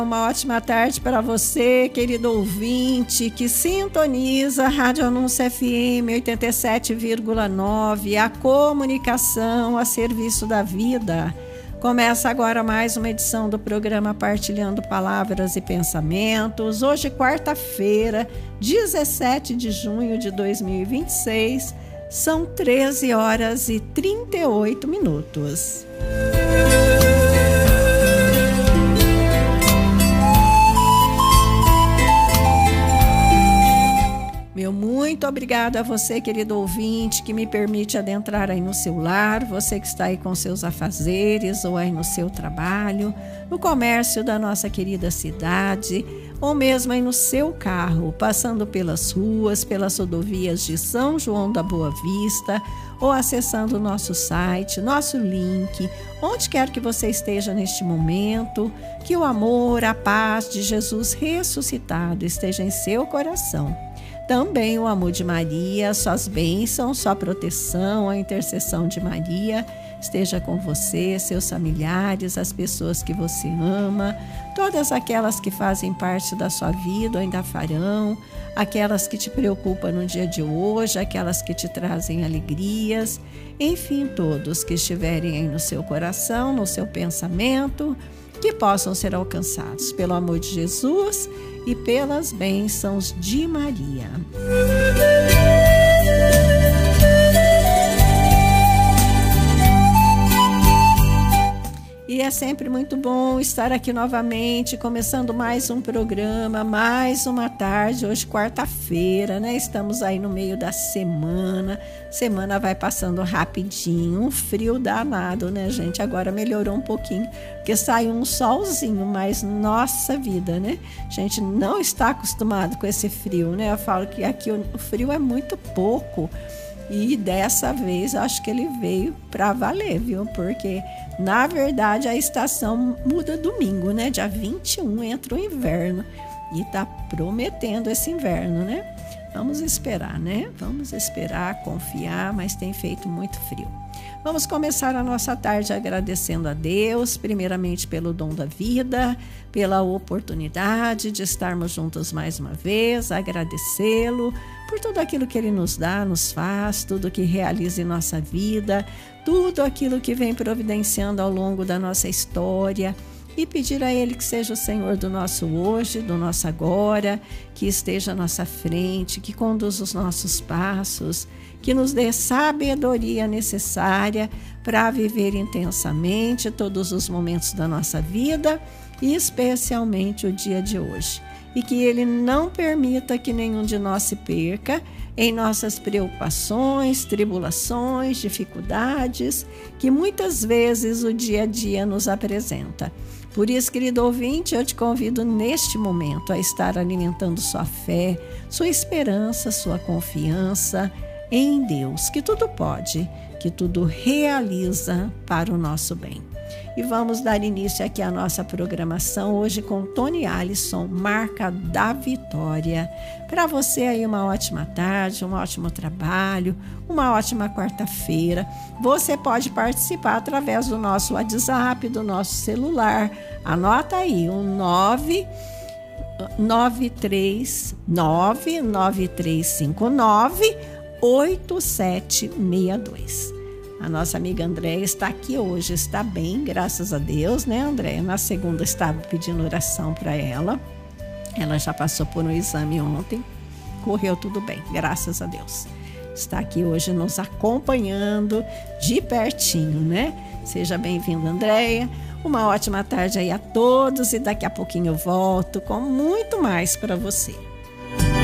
Uma ótima tarde para você, querido ouvinte, que sintoniza a Rádio Anúncio FM 87,9, a comunicação a serviço da vida. Começa agora mais uma edição do programa Partilhando Palavras e Pensamentos. Hoje, quarta-feira, 17 de junho de 2026, são 13 horas e 38 minutos. Meu muito obrigada a você, querido ouvinte, que me permite adentrar aí no seu lar, você que está aí com seus afazeres ou aí no seu trabalho, no comércio da nossa querida cidade, ou mesmo aí no seu carro, passando pelas ruas, pelas rodovias de São João da Boa Vista, ou acessando o nosso site, nosso link, onde quer que você esteja neste momento, que o amor, a paz de Jesus ressuscitado esteja em seu coração. Também o amor de Maria, suas bênçãos, sua proteção, a intercessão de Maria esteja com você, seus familiares, as pessoas que você ama, todas aquelas que fazem parte da sua vida ou ainda farão, aquelas que te preocupam no dia de hoje, aquelas que te trazem alegrias, enfim, todos que estiverem aí no seu coração, no seu pensamento, que possam ser alcançados pelo amor de Jesus e pelas bênçãos de Maria. E é sempre muito bom estar aqui novamente, começando mais um programa, mais uma tarde, hoje quarta-feira, né? Estamos aí no meio da semana vai passando rapidinho, um frio danado, né, gente? Agora melhorou um pouquinho, porque saiu um solzinho, mas nossa vida, né? A gente não está acostumado com esse frio, né? Eu falo que aqui o frio é muito pouco. E dessa vez acho que ele veio para valer, viu? Porque, na verdade, a estação muda domingo, né? Dia 21 entra o inverno e tá prometendo esse inverno, né? Vamos esperar, né? Vamos esperar, confiar, mas tem feito muito frio. Vamos começar a nossa tarde agradecendo a Deus, primeiramente pelo dom da vida, pela oportunidade de estarmos juntos mais uma vez, agradecê-lo por tudo aquilo que Ele nos dá, nos faz, tudo que realiza em nossa vida, tudo aquilo que vem providenciando ao longo da nossa história, e pedir a Ele que seja o Senhor do nosso hoje, do nosso agora, que esteja à nossa frente, que conduza os nossos passos, que nos dê sabedoria necessária para viver intensamente todos os momentos da nossa vida, e especialmente o dia de hoje. E que Ele não permita que nenhum de nós se perca em nossas preocupações, tribulações, dificuldades, que muitas vezes o dia a dia nos apresenta. Por isso, querido ouvinte, eu te convido neste momento a estar alimentando sua fé, sua esperança, sua confiança em Deus, que tudo pode, que tudo realiza para o nosso bem. E vamos dar início aqui à nossa programação hoje com Tony Alisson, Marca da Vitória. Para você aí uma ótima tarde, um ótimo trabalho, uma ótima quarta-feira. Você pode participar através do nosso WhatsApp, do nosso celular. Anota aí, o 99359-8762. A nossa amiga Andréia está aqui hoje, está bem, graças a Deus, né, Andréia? Na segunda estava pedindo oração para ela. Ela já passou por um exame ontem, correu tudo bem, graças a Deus. Está aqui hoje nos acompanhando de pertinho, né? Seja bem-vinda, Andréia. Uma ótima tarde aí a todos e daqui a pouquinho eu volto com muito mais para você.